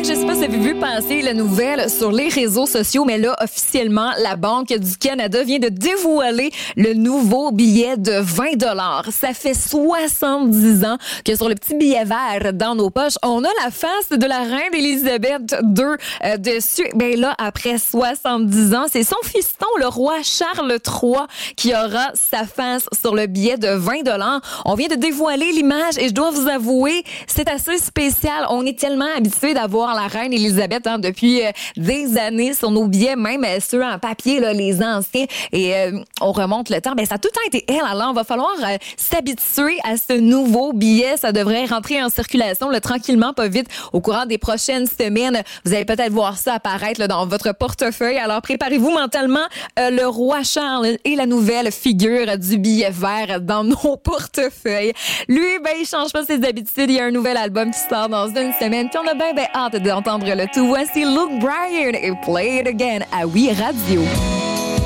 Je sais pas si vous avez vu passer la nouvelle sur les réseaux sociaux, mais là, officiellement, la Banque du Canada vient de dévoiler le nouveau billet de 20 $. Ça fait 70 ans que sur le petit billet vert dans nos poches, on a la face de la reine Élisabeth II dessus. Ben là, après 70 ans, c'est son fiston, le roi Charles III, qui aura sa face sur le billet de 20 $. On vient de dévoiler l'image et je dois vous avouer, c'est assez spécial. On est tellement habitués d'avoir la reine Élisabeth depuis des années sur nos billets, même ceux en papier, là, les anciens, et on remonte le temps. Ben, ça a tout le temps été elle. Alors, il va falloir s'habituer à ce nouveau billet. Ça devrait rentrer en circulation là, tranquillement, pas vite, au courant des prochaines semaines. Vous allez peut-être voir ça apparaître là, dans votre portefeuille. Alors, préparez-vous mentalement. Le roi Charles et la nouvelle figure du billet vert dans nos portefeuilles. Lui, ben, il change pas ses habitudes. Il y a un nouvel album qui sort dans une semaine. Puis on a bien hâte d'entendre le tout. Voici Luke Bryan et Play It Again à Oui Radio.